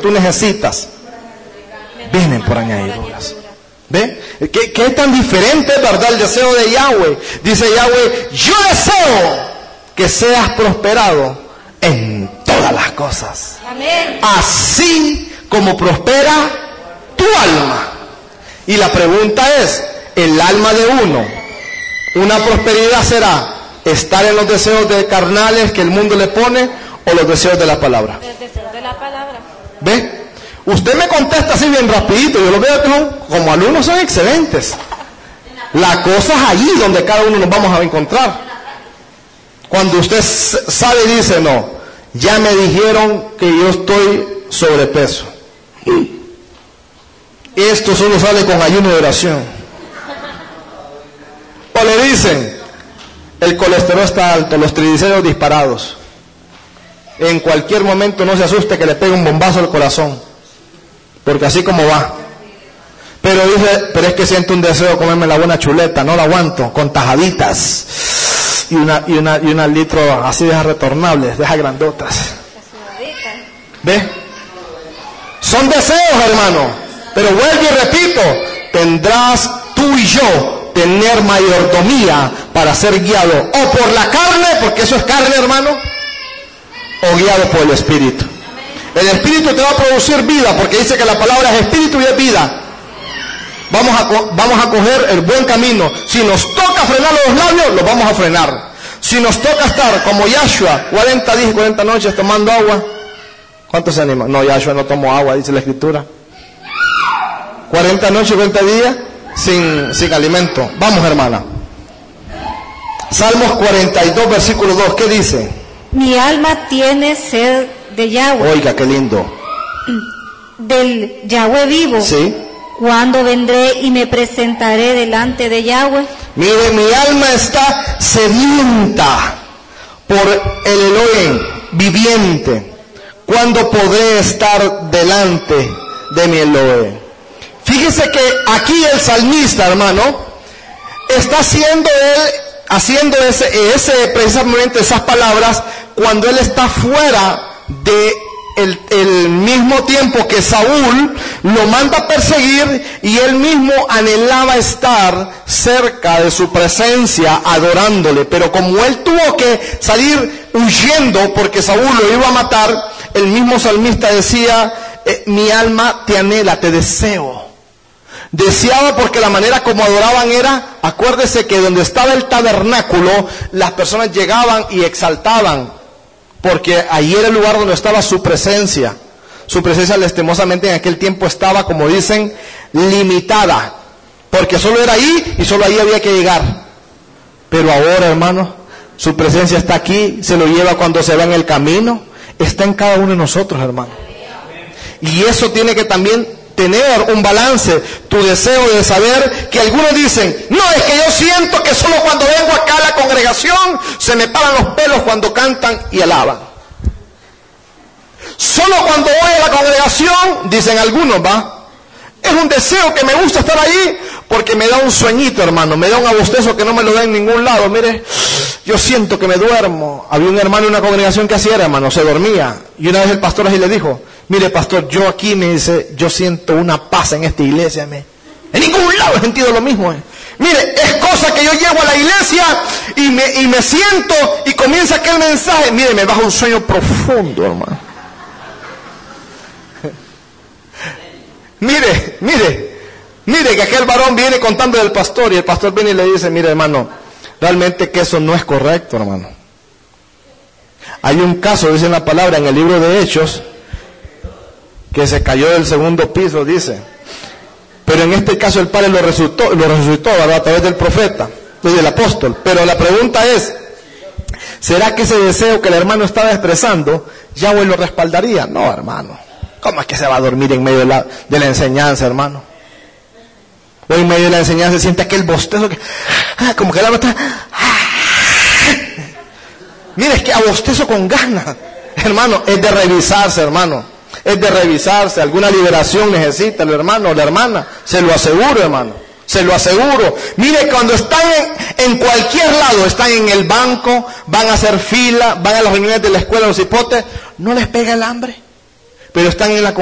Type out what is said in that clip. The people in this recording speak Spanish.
tú necesitas, vienen por añadiduras. ¿Ve? ¿Qué es tan diferente, verdad, el deseo de Yahweh? Dice Yahweh, yo deseo que seas prosperado en todas las cosas. Amén. Así como prospera tu alma. Y la pregunta es, el alma de uno, una prosperidad será estar en los deseos de carnales que el mundo le pone o los deseos de la palabra. El deseo de la palabra. ¿Ve? Usted me contesta así bien rapidito, yo lo veo que como alumnos son excelentes. La cosa es allí donde cada uno nos vamos a encontrar. Cuando usted sabe y dice, no, ya me dijeron que yo estoy sobrepeso. Esto solo sale con ayuno de oración. O le dicen, el colesterol está alto, los triglicéridos disparados. En cualquier momento no se asuste que le pegue un bombazo al corazón, porque así como va. Pero dice, pero es que siento un deseo de comerme la buena chuleta, no la aguanto, con tajaditas y una litro así de esas retornables, de esas grandotas. ¿Ve? Son deseos, hermano. Pero vuelvo y repito, tendrás tú y yo tener mayordomía para ser guiado o por la carne, porque eso es carne, hermano, o guiado por el Espíritu. El Espíritu te va a producir vida, porque dice que la palabra es Espíritu y es vida. Vamos a coger el buen camino. Si nos toca frenar los labios, los vamos a frenar. Si nos toca estar como Yahshua, 40 días y 40 noches tomando agua, ¿cuántos se animan? No, Yahshua no tomó agua, dice la Escritura. 40 noches y 40 días sin alimento. Vamos, hermana. Salmos 42, versículo 2, ¿qué dice? Mi alma tiene sed de Yahweh. Oiga, qué lindo. Del Yahweh vivo. Sí. ¿Cuándo vendré y me presentaré delante de Yahweh? Mire, mi alma está sedienta por el Elohim viviente. ¿Cuándo podré estar delante de mi Elohim? Fíjese que aquí el salmista, hermano, está haciendo precisamente esas palabras cuando él está fuera de el mismo tiempo que Saúl lo manda a perseguir, y él mismo anhelaba estar cerca de su presencia adorándole, pero como él tuvo que salir huyendo porque Saúl lo iba a matar, el mismo salmista decía, mi alma te anhela, te deseo. Deseaba porque la manera como adoraban era, acuérdese que donde estaba el tabernáculo, las personas llegaban y exaltaban, porque ahí era el lugar donde estaba su presencia. Su presencia lastimosamente en aquel tiempo estaba, como dicen, limitada, porque solo era ahí y solo ahí había que llegar. Pero ahora, hermano, su presencia está aquí, se lo lleva cuando se va en el camino, está en cada uno de nosotros, hermano. Y eso tiene que también tener un balance, tu deseo de saber que algunos dicen, no, es que yo siento que solo cuando vengo acá a la congregación se me paran los pelos cuando cantan y alaban. Solo cuando voy a la congregación, dicen algunos, va, es un deseo que me gusta estar ahí porque me da un sueñito, hermano, me da un abostezo que no me lo da en ningún lado. Mire, yo siento que me duermo. Había un hermano en una congregación que hacía, hermano, se dormía, y una vez el pastor así le dijo, mire, pastor, yo aquí, me dice, yo siento una paz en esta iglesia. En ningún lado he sentido lo mismo. Mire, es cosa que yo llego a la iglesia y me siento y comienza aquel mensaje. Mire, me baja un sueño profundo, hermano. Mire que aquel varón viene contando del pastor, y el pastor viene y le dice, mire, hermano, realmente que eso no es correcto, hermano. Hay un caso, dice la palabra en el libro de Hechos, que se cayó del segundo piso, dice. Pero en este caso el Padre lo resucitó, ¿verdad? A través del profeta, del apóstol. Pero la pregunta es, ¿será que ese deseo que el hermano estaba expresando, Yahweh lo respaldaría? No, hermano. ¿Cómo es que se va a dormir en medio de la enseñanza, hermano? O en medio de la enseñanza se siente aquel bostezo que, como que el alma está, mire, es que a bostezo con ganas, hermano, es de revisarse, hermano. Es de revisarse, alguna liberación necesita el hermano o la hermana, se lo aseguro, hermano, se lo aseguro. Mire, cuando están en cualquier lado, están en el banco, van a hacer fila, van a las reuniones de la escuela, los hipotes, no les pega el hambre, pero están en la